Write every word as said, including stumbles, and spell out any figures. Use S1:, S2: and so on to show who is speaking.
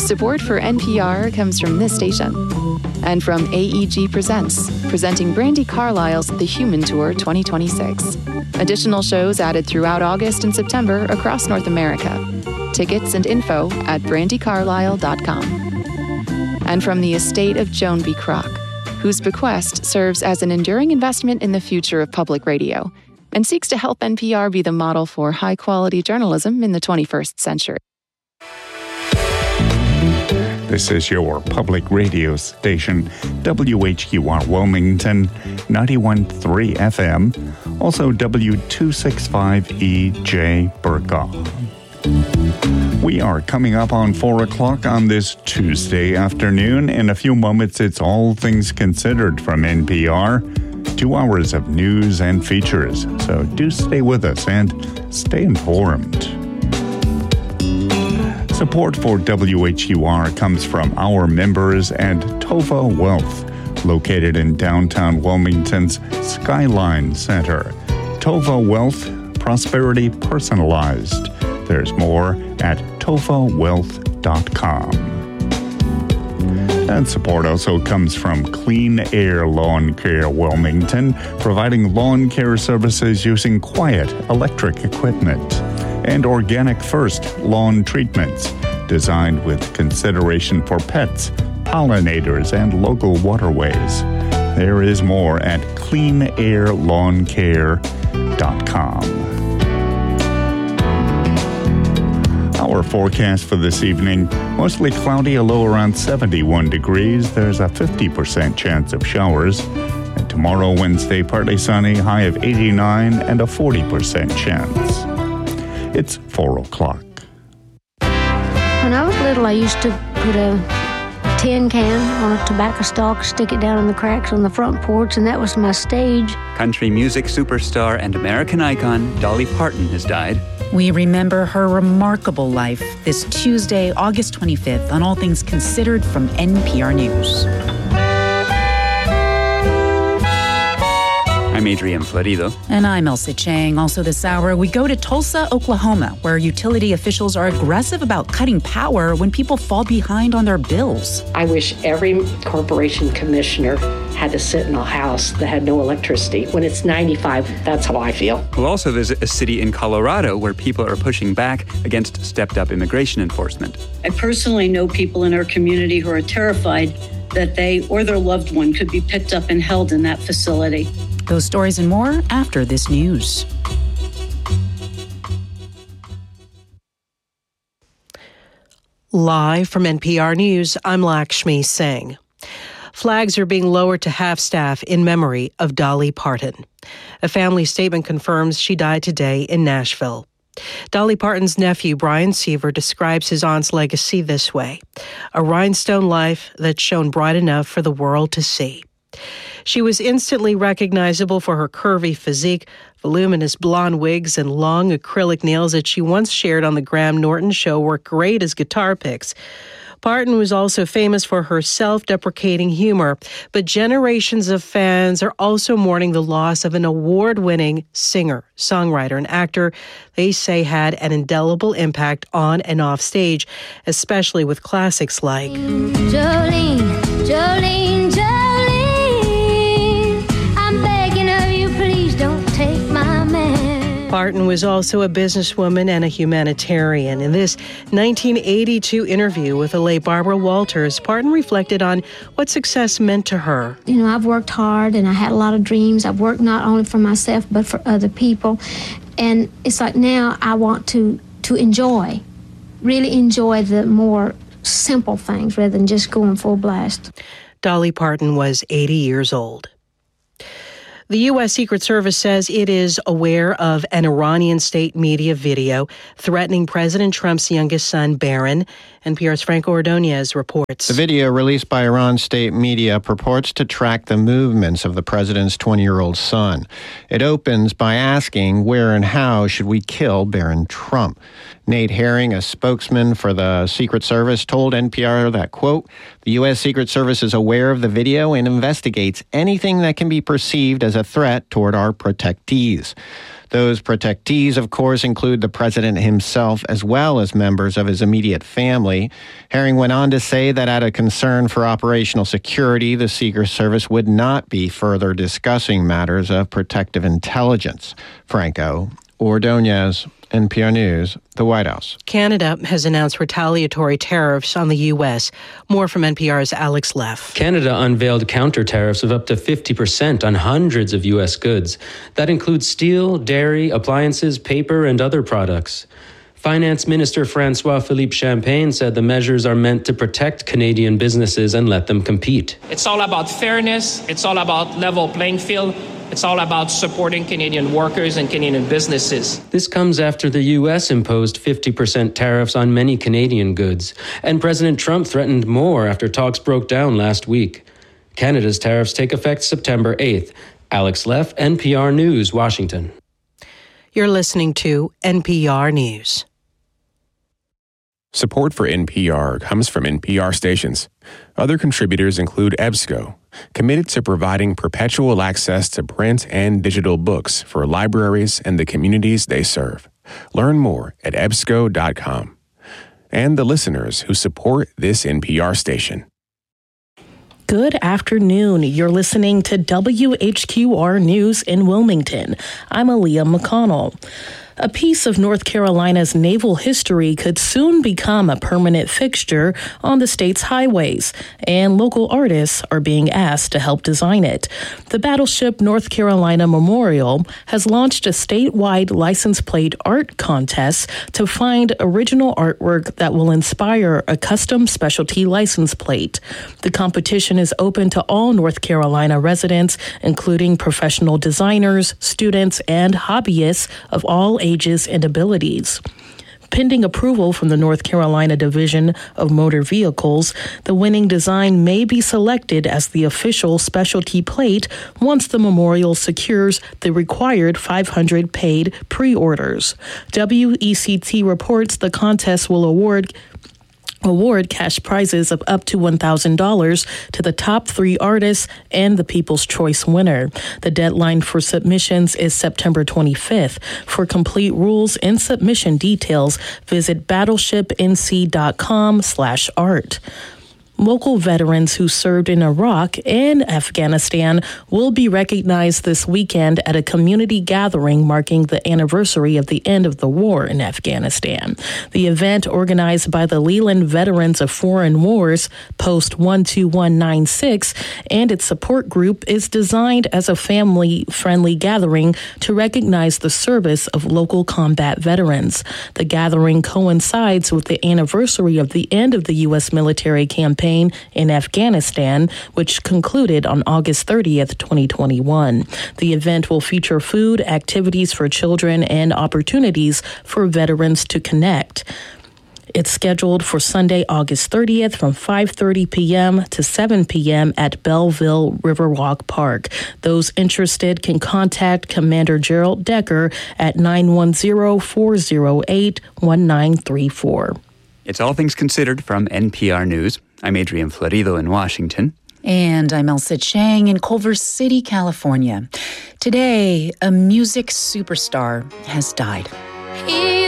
S1: Support for N P R comes from this station and from A E G Presents, presenting Brandi Carlile's The Human Tour twenty twenty-six. Additional shows added throughout August and September across North America. Tickets and info at brandi carlile dot com. And from the estate of Joan B. Kroc, whose bequest serves as an enduring investment in the future of public radio and seeks to help N P R be the model for high-quality journalism in the twenty-first century.
S2: This is your public radio station, W H Q R Wilmington, ninety-one point three F M, also W two sixty-five E J Burkaw. We are coming up on four o'clock on this Tuesday afternoon. In a few moments, it's All Things Considered from N P R. Two hours of news and features. So do stay with us and stay informed. Support for W H U R comes from our members and Tova Wealth, located in downtown Wilmington's Skyline Center. Tova Wealth, prosperity personalized. There's more at tova wealth dot com. And support also comes from Clean Air Lawn Care Wilmington, providing lawn care services using quiet electric equipment. And Organic First Lawn Treatments, designed with consideration for pets, pollinators, and local waterways. There is more at clean air lawn care dot com. Our forecast for this evening, mostly cloudy, a low around seventy-one degrees. There's a fifty percent chance of showers. And tomorrow, Wednesday, partly sunny, high of eighty-nine and a forty percent chance. It's four o'clock.
S3: When I was little, I used to put a tin can on a tobacco stalk, stick it down in the cracks on the front porch, and that was my stage.
S4: Country music superstar and American icon Dolly Parton has died.
S5: We remember her remarkable life this Tuesday, August twenty-fifth, on All Things Considered from N P R News.
S4: I'm Adrian Florido.
S5: And I'm Elsa Chang. Also this hour, we go to Tulsa, Oklahoma, where utility officials are aggressive about cutting power when people fall behind on their bills.
S6: I wish every corporation commissioner had to sit in a house that had no electricity. When it's ninety-five, that's how I feel.
S4: We'll also visit a city in Colorado where people are pushing back against stepped-up immigration enforcement.
S7: I personally know people in our community who are terrified that they or their loved one could be picked up and held in that facility.
S5: Those stories and more after this news.
S8: Live from N P R News, I'm Lakshmi Singh. Flags are being lowered to half-staff in memory of Dolly Parton. A family statement confirms she died today in Nashville. Dolly Parton's nephew, Brian Seaver, describes his aunt's legacy this way: a rhinestone life that shone bright enough for the world to see. She was instantly recognizable for her curvy physique, voluminous blonde wigs, and long acrylic nails that she once shared on the Graham Norton Show were great as guitar picks. Parton was also famous for her self-deprecating humor, but generations of fans are also mourning the loss of an award-winning singer, songwriter, and actor they say had an indelible impact on and off stage, especially with classics like
S3: Jolene, Jolene, Jolene, I'm begging of you, please don't take my man.
S8: Parton was also a businesswoman and a humanitarian. In this nineteen eighty-two interview with the late Barbara Walters, Parton reflected on what success meant to her.
S3: You know, I've worked hard and I had a lot of dreams. I've worked not only for myself but for other people. And it's like now I want to, to enjoy, really enjoy the more simple things rather than just going full blast.
S8: Dolly Parton was eighty years old. The U S. Secret Service says it is aware of an Iranian state media video threatening President Trump's youngest son, Barron. N P R's Franco Ordonez reports.
S9: The video released by Iran's state media purports to track the movements of the president's twenty-year-old son. It opens by asking, where and how should we kill Barron Trump? Nate Herring, a spokesman for the Secret Service, told N P R that, quote, the U S Secret Service is aware of the video and investigates anything that can be perceived as a threat toward our protectees. Those protectees, of course, include the president himself as well as members of his immediate family. Herring went on to say that out of concern for operational security, the Secret Service would not be further discussing matters of protective intelligence. Franco Ordonez, N P R News, the White House.
S8: Canada has announced retaliatory tariffs on the U S. More from N P R's Alex Leff.
S10: Canada unveiled counter tariffs of up to fifty percent on hundreds of U S goods. That includes steel, dairy, appliances, paper, and other products. Finance Minister François-Philippe Champagne said the measures are meant to protect Canadian businesses and let them compete.
S11: It's all about fairness. It's all about level playing field. It's all about supporting Canadian workers and Canadian businesses.
S10: This comes after the U S imposed fifty percent tariffs on many Canadian goods, and President Trump threatened more after talks broke down last week. Canada's tariffs take effect September eighth. Alex Leff, N P R News, Washington.
S8: You're listening to N P R News.
S12: Support for N P R comes from N P R stations. Other contributors include EBSCO, committed to providing perpetual access to print and digital books for libraries and the communities they serve. Learn more at E B S C O dot com. And the listeners who support this N P R station.
S13: Good afternoon. You're listening to W H Q R News in Wilmington. I'm Aaliyah McConnell. A piece of North Carolina's naval history could soon become a permanent fixture on the state's highways, and local artists are being asked to help design it. The Battleship North Carolina Memorial has launched a statewide license plate art contest to find original artwork that will inspire a custom specialty license plate. The competition is open to all North Carolina residents, including professional designers, students, and hobbyists of all ages and abilities. Pending approval from the North Carolina Division of Motor Vehicles, the winning design may be selected as the official specialty plate once the memorial secures the required five hundred paid pre-orders. W E C T reports the contest will award award cash prizes of up to one thousand dollars to the top three artists and the People's Choice winner. The deadline for submissions is September twenty-fifth. For complete rules and submission details, visit battleshipnc.com slash art. Local veterans who served in Iraq and Afghanistan will be recognized this weekend at a community gathering marking the anniversary of the end of the war in Afghanistan. The event, organized by the Leland Veterans of Foreign Wars, Post one two one nine six, and its support group, is designed as a family-friendly gathering to recognize the service of local combat veterans. The gathering coincides with the anniversary of the end of the U S military campaign in Afghanistan, which concluded on August thirtieth, twenty twenty-one. The event will feature food, activities for children, and opportunities for veterans to connect. It's scheduled for Sunday, August thirtieth from five thirty p.m. to seven p.m. at Belleville Riverwalk Park. Those interested can contact Commander Gerald Decker at nine one zero, four zero eight, one nine three four.
S4: It's All Things Considered from N P R News. I'm Adrian Florido in Washington.
S5: And I'm Elsa Chang in Culver City, California. Today, a music superstar has died.